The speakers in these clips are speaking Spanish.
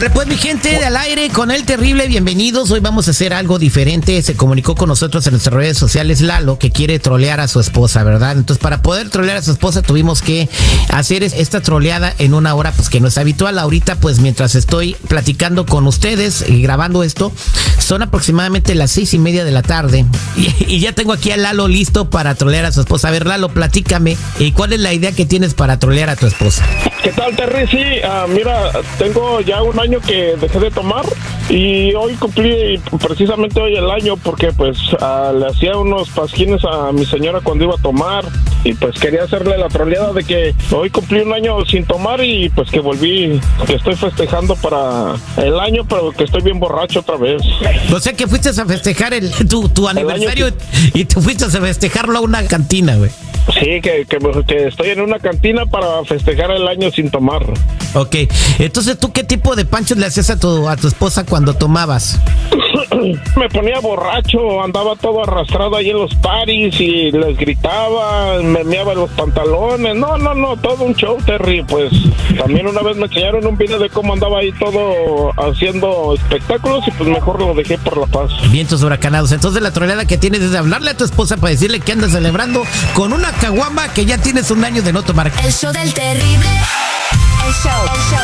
Órale, pues mi gente de al aire con el terrible, bienvenidos. Hoy vamos a hacer algo diferente. Se comunicó con nosotros en nuestras redes sociales Lalo, que quiere trolear a su esposa, ¿verdad? Entonces, para poder trolear a su esposa tuvimos que hacer esta troleada en una hora pues que no es habitual. Ahorita pues mientras estoy platicando con ustedes y grabando esto, son aproximadamente las 6:30 de la tarde y ya tengo aquí a Lalo listo para trolear a su esposa. A ver, Lalo, platícame, ¿cuál es la idea que tienes para trolear a tu esposa? ¿Qué tal, Terry? Sí, mira, tengo ya un año que dejé de tomar y hoy cumplí precisamente hoy el año porque pues le hacía unos pasquines a mi señora cuando iba a tomar y pues quería hacerle la troleada de que hoy cumplí un año sin tomar y pues que volví, que estoy festejando para el año, pero que estoy bien borracho otra vez. O sea que fuiste a festejar tu aniversario y te fuiste a festejarlo a una cantina, güey. Sí, que estoy en una cantina para festejar el año sin tomar. Ok, entonces ¿tú qué tipo de panchos le hacías a tu esposa cuando tomabas? Me ponía borracho, andaba todo arrastrado ahí en los paris y les gritaba, me meaba los pantalones, no, todo un show, Terry. Pues también una vez me enseñaron un video de cómo andaba ahí todo haciendo espectáculos y pues mejor lo dejé por la paz. Vientos huracanados. Entonces la troleada que tienes es de hablarle a tu esposa para decirle que andas celebrando con una caguama que ya tienes un año de no tomar. El show del terrible. El show.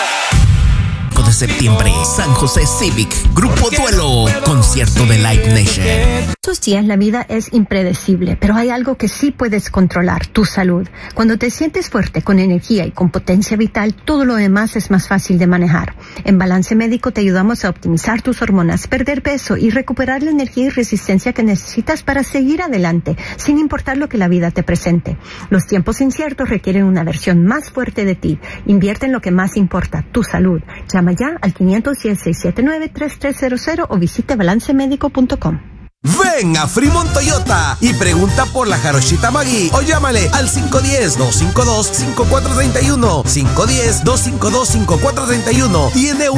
De septiembre, San José Civic, Grupo Duelo, concierto de Live Nation. Estos días la vida es impredecible, pero hay algo que sí puedes controlar, tu salud. Cuando te sientes fuerte, con energía y con potencia vital, todo lo demás es más fácil de manejar. En Balance Médico te ayudamos a optimizar tus hormonas, perder peso y recuperar la energía y resistencia que necesitas para seguir adelante, sin importar lo que la vida te presente. Los tiempos inciertos requieren una versión más fuerte de ti. Invierte en lo que más importa, tu salud. Llama ya al 510-679-3300 o visite balancemédico.com. Ven a Fremont Toyota y pregunta por la Jarochita Maggi o llámale al 510-252-5431. 510-252-5431. Tiene